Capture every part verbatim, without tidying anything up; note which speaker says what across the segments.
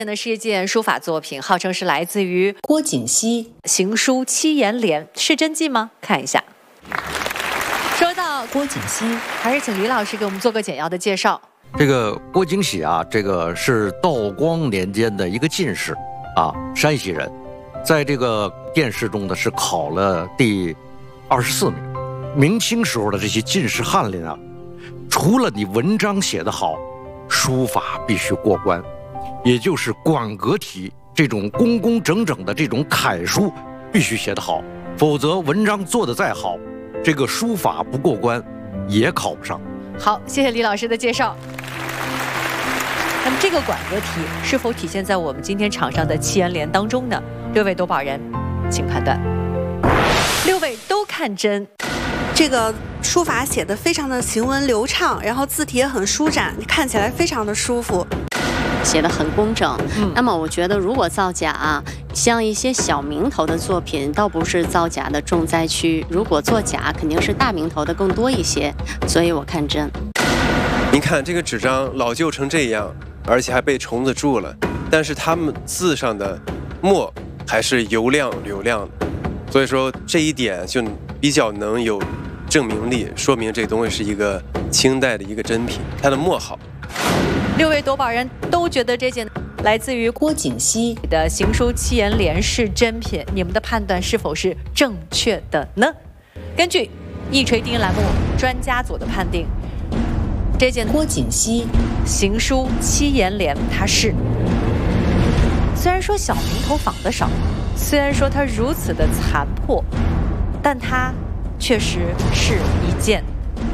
Speaker 1: 呢是一件书法作品，号称是来自于
Speaker 2: 郭景熙
Speaker 1: 行书七言联，是真迹吗？看一下。说到
Speaker 2: 郭景熙，
Speaker 1: 还是请李老师给我们做个简要的介绍。
Speaker 3: 这个郭景喜啊，这个是道光年间的一个进士啊，山西人，在这个殿试中呢是考了第二十四名。明清时候的这些进士翰林啊，除了你文章写得好，书法必须过关。也就是馆阁体这种工工整整的这种楷书必须写得好，否则文章做得再好，这个书法不过关也考不上。
Speaker 1: 好，谢谢李老师的介绍。那么这个馆阁体是否体现在我们今天场上的七言联当中呢？六位夺宝人请判断。六位都看真。
Speaker 4: 这个书法写得非常的行文流畅，然后字体也很舒展，看起来非常的舒服，
Speaker 5: 写得很工整。
Speaker 1: 嗯，
Speaker 5: 那么我觉得如果造假啊，像一些小名头的作品倒不是造假的重灾区，如果作假肯定是大名头的更多一些，所以我看真。
Speaker 6: 您看这个纸张老旧成这样，而且还被虫子蛀了，但是他们字上的墨还是油亮流亮的，所以说这一点就比较能有证明力，说明这东西是一个清代的一个真品，它的墨好。
Speaker 1: 六位夺宝人都觉得这件来自于
Speaker 2: 郭景熙
Speaker 1: 的行书七言联是真品，你们的判断是否是正确的呢？根据一锤定音栏目专家组的判定，这件
Speaker 2: 郭景熙
Speaker 1: 行书七言联它是，虽然说小名头仿得少，虽然说它如此的残破，但它确实是一件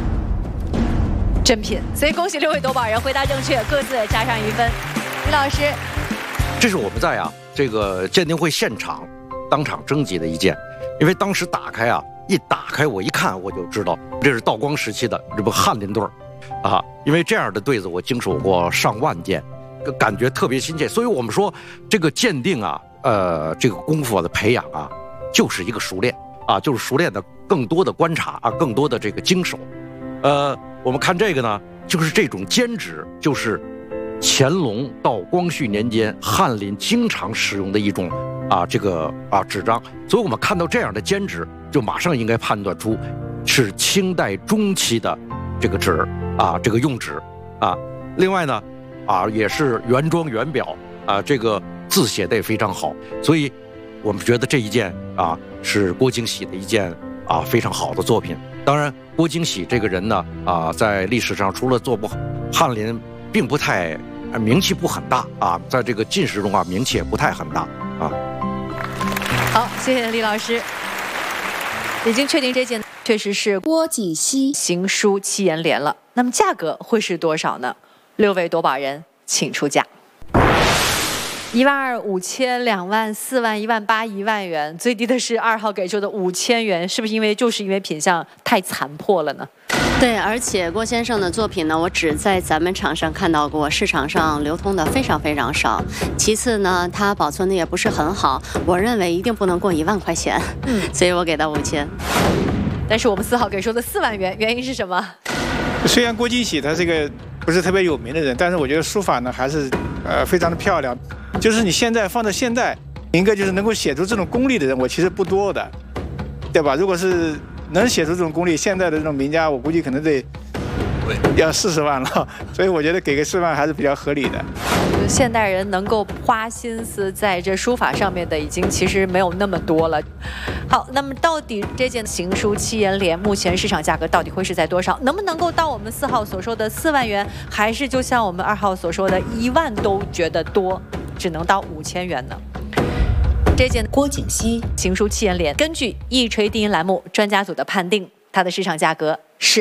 Speaker 1: 真品，所以恭喜六位夺宝人回答正确，各自加上一分。李老师，
Speaker 3: 这是我们在啊这个鉴定会现场当场征集的一件，因为当时打开啊，一打开我一看我就知道这是道光时期的这不翰林对儿啊，因为这样的对子我经手过上万件，感觉特别亲切。所以我们说这个鉴定啊，呃，这个功夫的培养啊，就是一个熟练啊，就是熟练的更多的观察啊，更多的这个经手。呃，我们看这个呢，就是这种笺纸，就是乾隆到光绪年间翰林经常使用的一种啊这个啊纸张，所以我们看到这样的笺纸，就马上应该判断出是清代中期的这个纸啊，这个用纸啊。另外呢，啊也是原装原表啊，这个字写的也非常好，所以我们觉得这一件啊是郭景喜的一件啊非常好的作品。当然，郭景喜这个人呢，啊，在历史上除了做不翰林，并不太名气不很大啊，在这个进士中啊，名气也不太很大啊。
Speaker 1: 好，谢谢李老师，已经确定这件确实是
Speaker 2: 郭景熙
Speaker 1: 行书七言联了。那么价格会是多少呢？六位夺宝人请出价。一万二、五千、两万、四万、一万八、一万元，最低的是二号给出的五千元，是不是因为就是因为品相太残破了呢？
Speaker 5: 对，而且郭先生的作品呢，我只在咱们场上看到过，市场上流通的非常非常少。其次呢，它保存的也不是很好，我认为一定不能过一万块钱，嗯，所以我给他五千。
Speaker 1: 但是我们四号给出的四万元，原因是什么？
Speaker 7: 虽然郭景喜他这个不是特别有名的人，但是我觉得书法呢还是呃非常的漂亮。就是你现在放到现在，应该就是能够写出这种功力的人，我其实不多的，对吧？如果是能写出这种功力，现在的这种名家，我估计可能得要四十万了。所以我觉得给个四万还是比较合理的。
Speaker 1: 现代人能够花心思在这书法上面的，已经其实没有那么多了。好，那么到底这件行书七言联目前市场价格到底会是在多少？能不能够到我们四号所说的四万元，还是就像我们二号所说的一万都觉得多，只能到五千元呢？这件
Speaker 2: 郭景熙
Speaker 1: 行书七言联，根据一锤定音栏目专家组的判定，它的市场价格是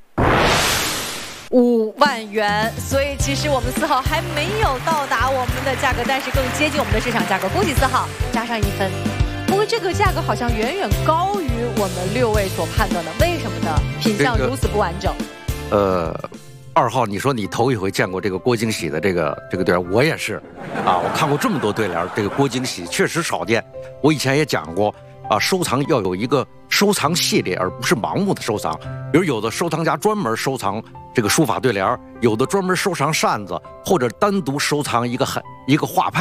Speaker 1: 五万元，所以其实我们四号还没有到达我们的价格，但是更接近我们的市场价格。恭喜四号加上一分。不过这个价格好像远远高于我们六位所判断的，为什么呢？品相如此不完整。
Speaker 3: 这个、呃，二号，你说你头一回见过这个郭景喜的这个这个对联，我也是啊，我看过这么多对联，这个郭景喜确实少见。我以前也讲过啊，收藏要有一个收藏系列，而不是盲目的收藏。比如有的收藏家专门收藏这个书法对联，有的专门收藏扇子，或者单独收藏一个很一个画派。